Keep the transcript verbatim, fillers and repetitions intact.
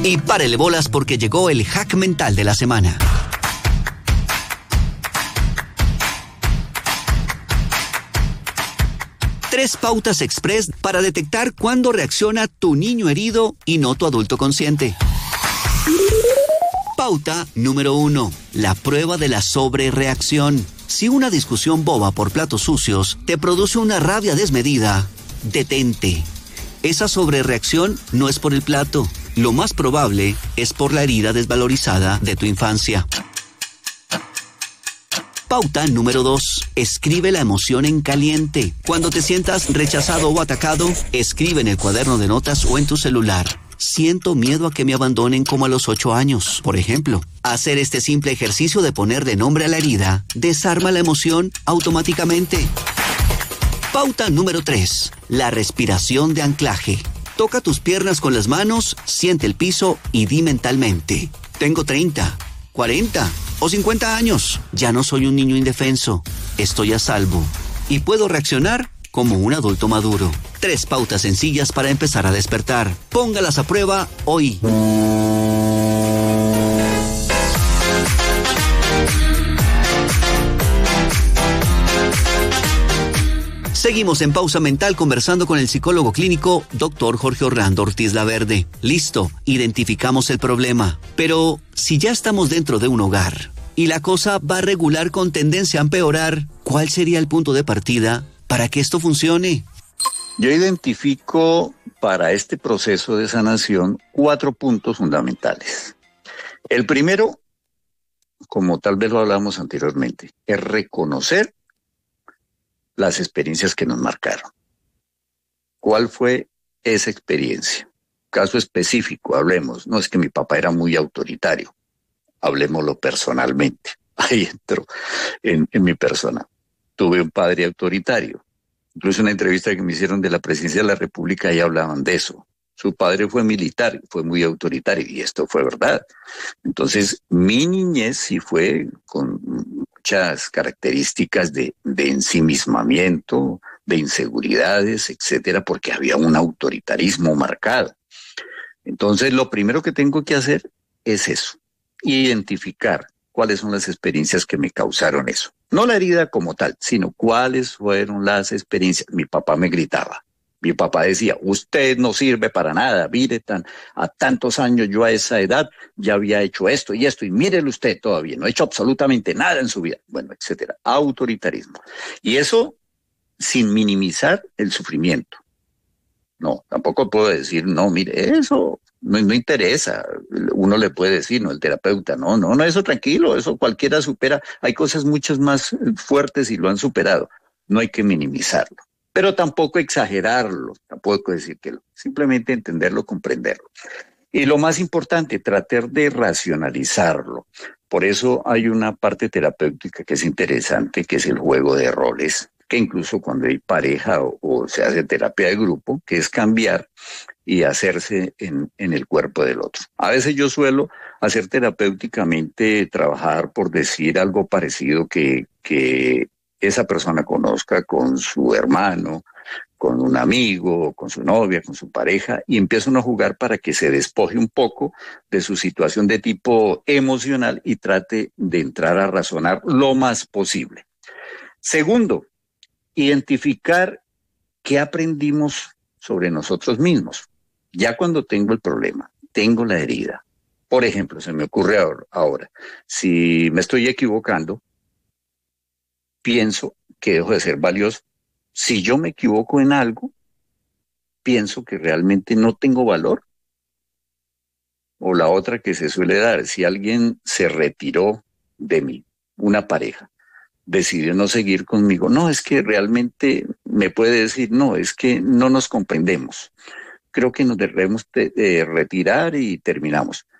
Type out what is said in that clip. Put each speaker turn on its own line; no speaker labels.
Y párele bolas porque llegó el hack mental de la semana. Tres pautas express para detectar cuándo reacciona tu niño herido y no tu adulto consciente. Pauta número uno. La prueba de la sobrereacción. Si una discusión boba por platos sucios te produce una rabia desmedida, detente. Esa sobrereacción no es por el plato. Lo más probable es por la herida desvalorizada de tu infancia. Pauta número dos. Escribe la emoción en caliente. Cuando te sientas rechazado o atacado, escribe en el cuaderno de notas o en tu celular. Siento miedo a que me abandonen como a los ocho años, por ejemplo. Hacer este simple ejercicio de ponerle nombre a la herida desarma la emoción automáticamente. Pauta número tres. La respiración de anclaje. Toca tus piernas con las manos, siente el piso y di mentalmente: tengo treinta, cuarenta o cincuenta años. Ya no soy un niño indefenso. Estoy a salvo. Y puedo reaccionar como un adulto maduro. Tres pautas sencillas para empezar a despertar. Póngalas a prueba hoy. Seguimos en Pausa Mental conversando con el psicólogo clínico doctor Jorge Orlando Ortiz Laverde. Listo, identificamos el problema. Pero si ya estamos dentro de un hogar y la cosa va regular con tendencia a empeorar, ¿cuál sería el punto de partida para que esto funcione?
Yo identifico para este proceso de sanación cuatro puntos fundamentales. El primero, como tal vez lo hablamos anteriormente, es reconocer las experiencias que nos marcaron. ¿Cuál fue esa experiencia? Caso específico, hablemos. No es que mi papá era muy autoritario. Hablemoslo personalmente. Ahí entro en, en mi persona. Tuve un padre autoritario. Incluso una entrevista que me hicieron de la presidencia de la República, ahí hablaban de eso. Su padre fue militar, fue muy autoritario, y esto fue verdad. Entonces, mi niñez sí fue con muchas características de, de ensimismamiento, de inseguridades, etcétera, porque había un autoritarismo marcado. Entonces, lo primero que tengo que hacer es eso, identificar cuáles son las experiencias que me causaron eso. No la herida como tal, sino cuáles fueron las experiencias. Mi papá me gritaba. Mi papá decía: usted no sirve para nada, mire, tan, a tantos años yo a esa edad ya había hecho esto y esto, y mírele usted todavía, no ha hecho absolutamente nada en su vida. Bueno, etcétera. Autoritarismo. Y eso sin minimizar el sufrimiento. No, tampoco puedo decir, no, mire, eso no, no interesa. Uno le puede decir, no, el terapeuta, no, no, no, eso tranquilo, eso cualquiera supera. Hay cosas muchas más fuertes y lo han superado. No hay que minimizarlo. Pero tampoco exagerarlo, tampoco decir que simplemente entenderlo, comprenderlo. Y lo más importante, tratar de racionalizarlo. Por eso hay una parte terapéutica que es interesante, que es el juego de roles, que incluso cuando hay pareja o, o se hace terapia de grupo, que es cambiar y hacerse en, en el cuerpo del otro. A veces yo suelo hacer terapéuticamente, trabajar por decir algo parecido que... que esa persona conozca con su hermano, con un amigo, con su novia, con su pareja, y empiezan a jugar para que se despoje un poco de su situación de tipo emocional y trate de entrar a razonar lo más posible. Segundo, identificar qué aprendimos sobre nosotros mismos. Ya cuando tengo el problema, tengo la herida. Por ejemplo, se me ocurre ahora, si me estoy equivocando, pienso que dejo de ser valioso. Si yo me equivoco en algo, pienso que realmente no tengo valor. O la otra que se suele dar, si alguien se retiró de mí, una pareja, decidió no seguir conmigo, no, es que realmente me puede decir, no, es que no nos comprendemos. Creo que nos debemos de, de retirar y terminamos.